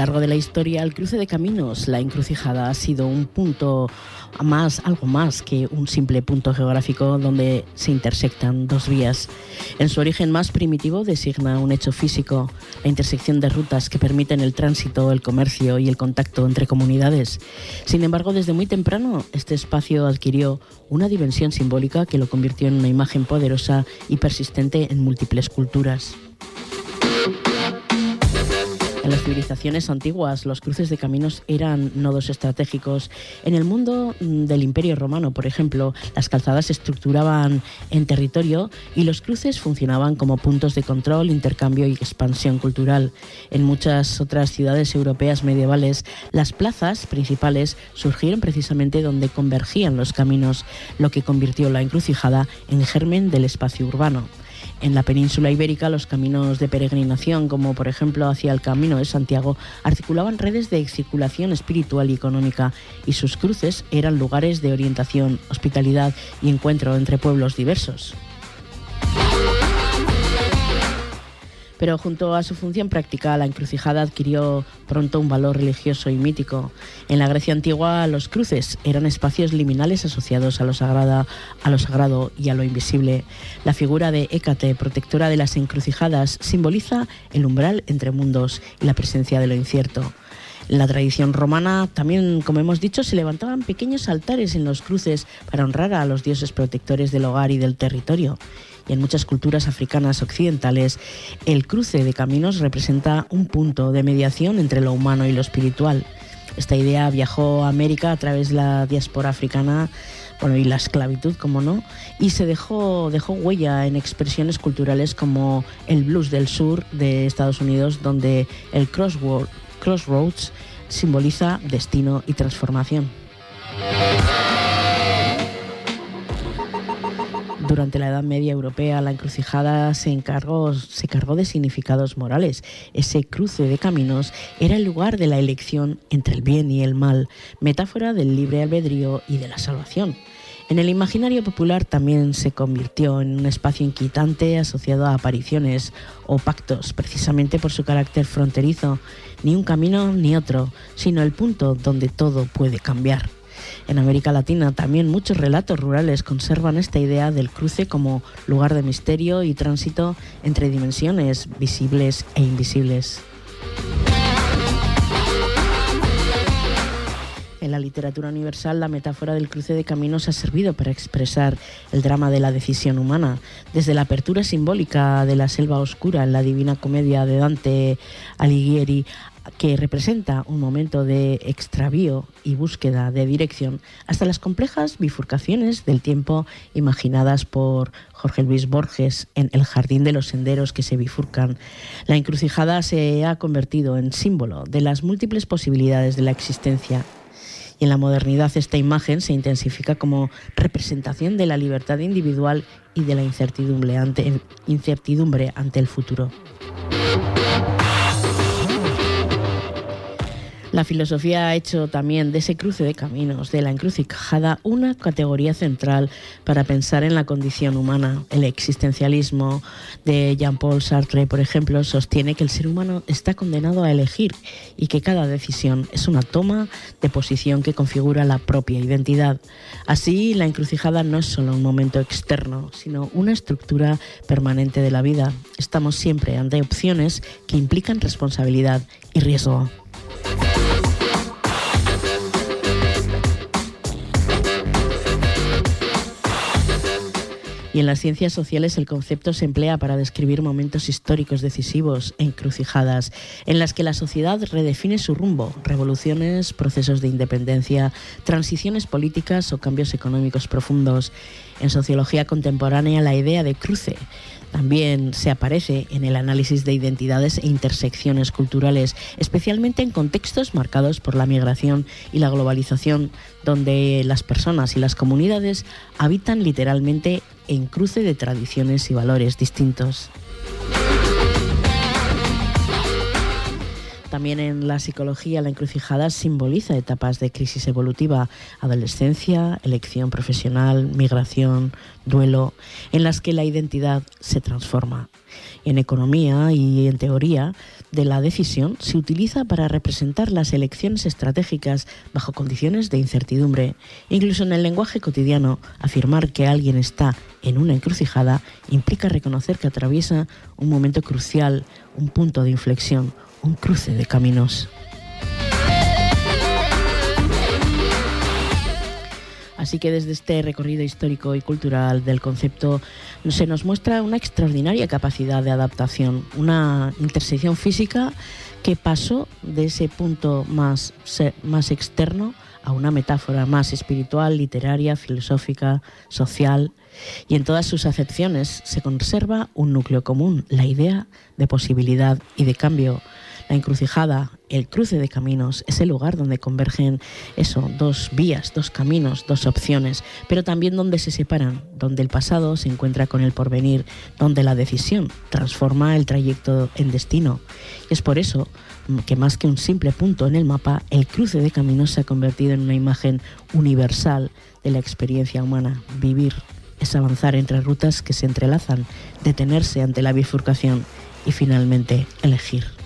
lo largo de la historia, el cruce de caminos, la encrucijada, ha sido un punto más, algo más que un simple punto geográfico donde se intersectan dos vías. En su origen más primitivo designa un hecho físico, la intersección de rutas que permiten el tránsito, el comercio y el contacto entre comunidades. Sin embargo, desde muy temprano, este espacio adquirió una dimensión simbólica que lo convirtió en una imagen poderosa y persistente en múltiples culturas. En las civilizaciones antiguas, los cruces de caminos eran nodos estratégicos. En el mundo del Imperio Romano, por ejemplo, las calzadas se estructuraban en territorio y los cruces funcionaban como puntos de control, intercambio y expansión cultural. En muchas otras ciudades europeas medievales, las plazas principales surgieron precisamente donde convergían los caminos, lo que convirtió la encrucijada en germen del espacio urbano. En la península ibérica, los caminos de peregrinación, como por ejemplo hacia el Camino de Santiago, articulaban redes de circulación espiritual y económica, y sus cruces eran lugares de orientación, hospitalidad y encuentro entre pueblos diversos. Pero junto a su función práctica, la encrucijada adquirió pronto un valor religioso y mítico. En la Grecia antigua, los cruces eran espacios liminales asociados a lo sagrado y a lo invisible. La figura de Hécate, protectora de las encrucijadas, simboliza el umbral entre mundos y la presencia de lo incierto. En la tradición romana también, como hemos dicho, se levantaban pequeños altares en los cruces para honrar a los dioses protectores del hogar y del territorio. Y en muchas culturas africanas occidentales, el cruce de caminos representa un punto de mediación entre lo humano y lo espiritual. Esta idea viajó a América a través de la diáspora africana, y la esclavitud, como no, y se dejó huella en expresiones culturales como el blues del sur de Estados Unidos, donde el crossroads simboliza destino y transformación. Durante la Edad Media europea, la encrucijada se cargó de significados morales. Ese cruce de caminos era el lugar de la elección entre el bien y el mal, metáfora del libre albedrío y de la salvación. En el imaginario popular también se convirtió en un espacio inquietante asociado a apariciones o pactos, precisamente por su carácter fronterizo. Ni un camino ni otro, sino el punto donde todo puede cambiar. En América Latina también muchos relatos rurales conservan esta idea del cruce como lugar de misterio y tránsito entre dimensiones visibles e invisibles. En la literatura universal, la metáfora del cruce de caminos ha servido para expresar el drama de la decisión humana. Desde la apertura simbólica de la selva oscura en la Divina Comedia de Dante Alighieri, que representa un momento de extravío y búsqueda de dirección, hasta las complejas bifurcaciones del tiempo imaginadas por Jorge Luis Borges en El jardín de los senderos que se bifurcan. La encrucijada se ha convertido en símbolo de las múltiples posibilidades de la existencia. Y en la modernidad esta imagen se intensifica como representación de la libertad individual y de la incertidumbre ante el futuro. La filosofía ha hecho también de ese cruce de caminos, de la encrucijada, una categoría central para pensar en la condición humana. El existencialismo de Jean-Paul Sartre, por ejemplo, sostiene que el ser humano está condenado a elegir y que cada decisión es una toma de posición que configura la propia identidad. Así, la encrucijada no es solo un momento externo, sino una estructura permanente de la vida. Estamos siempre ante opciones que implican responsabilidad y riesgo. Y en las ciencias sociales el concepto se emplea para describir momentos históricos decisivos, encrucijadas, en las que la sociedad redefine su rumbo, revoluciones, procesos de independencia, transiciones políticas o cambios económicos profundos. En sociología contemporánea la idea de cruce también se aparece en el análisis de identidades e intersecciones culturales, especialmente en contextos marcados por la migración y la globalización, donde las personas y las comunidades habitan literalmente en cruce de tradiciones y valores distintos. También en la psicología, la encrucijada simboliza etapas de crisis evolutiva, adolescencia, elección profesional, migración, duelo, en las que la identidad se transforma. En economía y en teoría de la decisión se utiliza para representar las elecciones estratégicas bajo condiciones de incertidumbre. Incluso en el lenguaje cotidiano, afirmar que alguien está en una encrucijada implica reconocer que atraviesa un momento crucial, un punto de inflexión, un cruce de caminos. Así que desde este recorrido histórico y cultural del concepto se nos muestra una extraordinaria capacidad de adaptación, una intersección física que pasó de ese punto más externo a una metáfora más espiritual, literaria, filosófica, social, y en todas sus acepciones se conserva un núcleo común, la idea de posibilidad y de cambio. La encrucijada, el cruce de caminos, es el lugar donde convergen dos vías, dos caminos, dos opciones, pero también donde se separan, donde el pasado se encuentra con el porvenir, donde la decisión transforma el trayecto en destino. Y es por eso que más que un simple punto en el mapa, el cruce de caminos se ha convertido en una imagen universal de la experiencia humana. Vivir es avanzar entre rutas que se entrelazan, detenerse ante la bifurcación y finalmente elegir.